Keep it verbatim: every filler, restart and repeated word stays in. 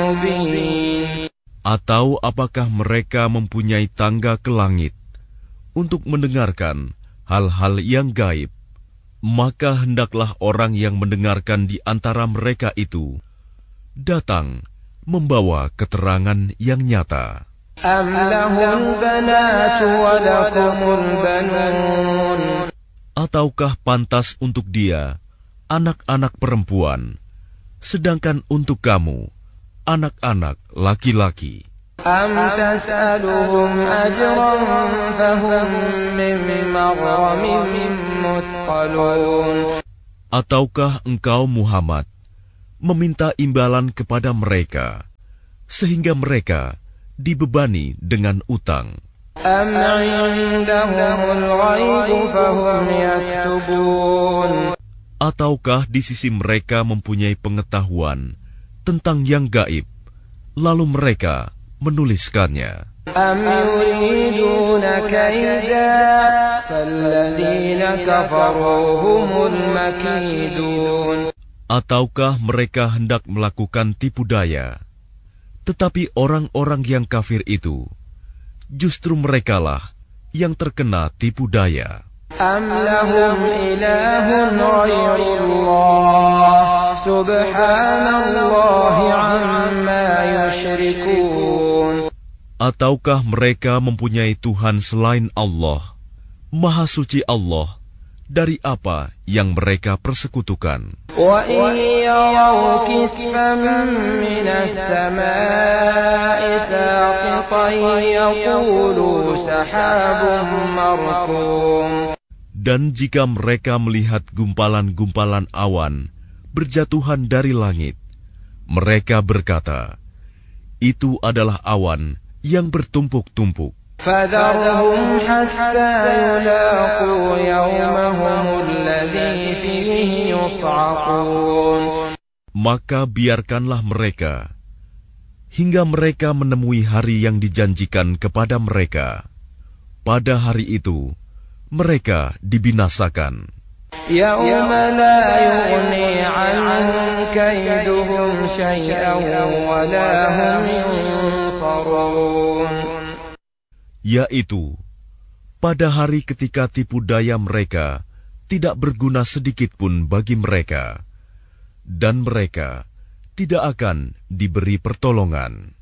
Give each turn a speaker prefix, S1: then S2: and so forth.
S1: مبين.
S2: Atau apakah mereka mempunyai tangga ke langit untuk mendengarkan hal-hal yang gaib? Maka hendaklah orang yang mendengarkan di antara mereka itu datang membawa keterangan yang nyata.
S1: Am lahul banatu wa lakumul banun.
S2: Ataukah pantas untuk dia anak-anak perempuan, sedangkan untuk kamu anak-anak laki-laki?
S1: Am tas'aluhum ajran fahum min maghramin musqalun.
S2: Ataukah engkau Muhammad meminta imbalan kepada mereka sehingga mereka dibebani dengan utang?
S1: Am 'indahumul ghaib fahum yaktubun.
S2: Ataukah di sisi mereka mempunyai pengetahuan tentang yang gaib, lalu mereka menuliskannya?
S1: Am yuriduna kaida falladzina kafaru humul makidun.
S2: Ataukah mereka hendak melakukan tipu daya? Tetapi orang-orang yang kafir itu, justru merekalah yang terkena tipu daya.
S1: Am lahum ilahun ghairullah subhanallahi amma yushrikun.
S2: Ataukah mereka mempunyai Tuhan selain Allah? Maha suci Allah dari apa yang mereka persekutukan.
S1: Wa in yaraw kisfan minas samaa'i saqitan yaqulu sahabun markum.
S2: Dan jika mereka melihat gumpalan-gumpalan awan berjatuhan dari langit, mereka berkata, itu adalah awan yang bertumpuk-tumpuk.
S1: فَذَرْهُمْ حَتَّى يُلَاقُوا يَوْمَهُمُ الَّذِي فِيهِ يُصْعَقُونَ.
S2: Maka biarkanlah mereka hingga mereka menemui hari yang dijanjikan kepada mereka. Pada hari itu mereka dibinasakan.
S1: يَوْمَ لَا يُغْنِي عَنْهُمْ كَيْدُهُمْ شَيْئًا وَلَا هُمْ يُنصَرُونَ.
S2: Yaitu pada hari ketika tipu daya mereka tidak berguna sedikit pun bagi mereka, dan mereka tidak akan diberi pertolongan.